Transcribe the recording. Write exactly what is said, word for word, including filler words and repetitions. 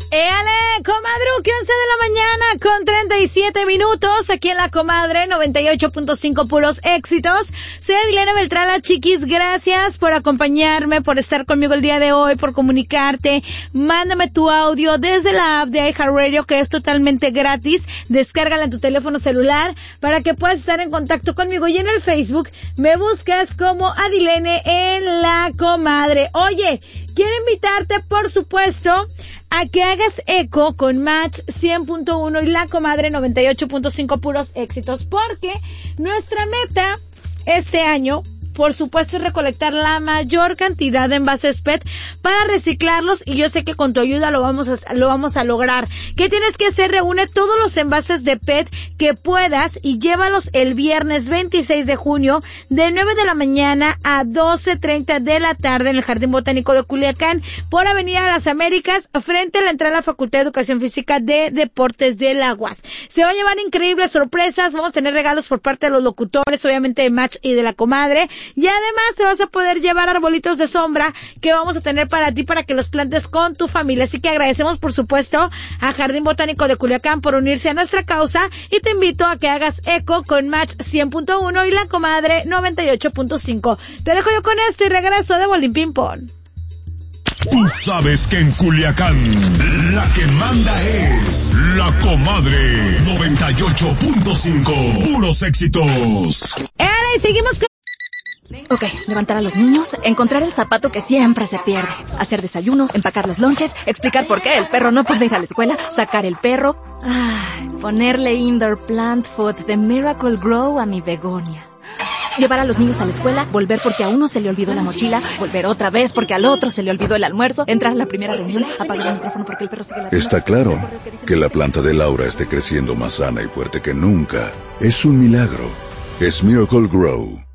Éale, comadruque, once de la mañana con treinta y siete minutos, aquí en La Comadre, noventa y ocho punto cinco puros éxitos. Soy Adilena Beltrán, la chiquis, gracias por acompañarme, por estar conmigo el día de hoy, por comunicarte. Mándame tu audio desde la app de iHeartRadio, que es totalmente gratis. Descárgala en tu teléfono celular para que puedas estar en contacto conmigo. Y en el Facebook me buscas como Adilene en La Comadre. Oye, quiero invitarte, por supuesto, a que hagas eco con Match cien punto uno y La Comadre noventa y ocho punto cinco puros éxitos, porque nuestra meta este año, por supuesto, es recolectar la mayor cantidad de envases P E T para reciclarlos, y yo sé que con tu ayuda lo vamos a, lo vamos a lograr. ¿Qué tienes que hacer? Reúne todos los envases de P E T que puedas y llévalos el viernes veintiséis de junio de nueve de la mañana a doce treinta de la tarde en el Jardín Botánico de Culiacán, por Avenida Las Américas, frente a la entrada a la Facultad de Educación Física de Deportes de la U A S. Se va a llevar increíbles sorpresas, vamos a tener regalos por parte de los locutores, obviamente de Match y de La Comadre. Y además te vas a poder llevar arbolitos de sombra que vamos a tener para ti, para que los plantes con tu familia. Así que agradecemos, por supuesto, a Jardín Botánico de Culiacán por unirse a nuestra causa, y te invito a que hagas eco con Match cien punto uno y La Comadre noventa y ocho punto cinco. Te dejo yo con esto y regreso de Bolín Ping Pong. Tú sabes que en Culiacán la que manda es La Comadre noventa y ocho punto cinco. Puros éxitos. ¡Ere! Y seguimos con... Ok, levantar a los niños, encontrar el zapato que siempre se pierde, hacer desayuno, empacar los lonches, explicar por qué el perro no puede ir a la escuela, sacar el perro, ay, ponerle indoor plant food de Miracle Grow a mi begonia. Llevar a los niños a la escuela, volver porque a uno se le olvidó la mochila, volver otra vez porque al otro se le olvidó el almuerzo, entrar a la primera reunión, apagar el micrófono porque el perro sigue la... Está claro que la planta de Laura esté creciendo más sana y fuerte que nunca. Es un milagro. Es Miracle Grow.